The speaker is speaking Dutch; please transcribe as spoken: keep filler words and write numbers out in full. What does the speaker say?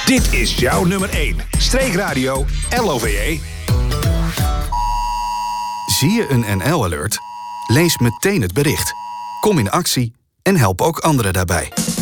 Dit is jouw nummer één. Streekradio L O V E. Zie je een N L-alert? Lees meteen het bericht. Kom in actie en help ook anderen daarbij.